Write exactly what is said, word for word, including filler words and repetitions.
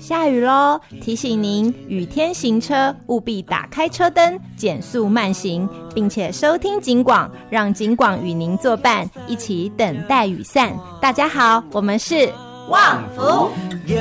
下雨咯，提醒您雨天行车务必打开车灯，减速慢行，并且收听警广，让警广与您作伴，一起等待雨散。大家好，我们是旺福。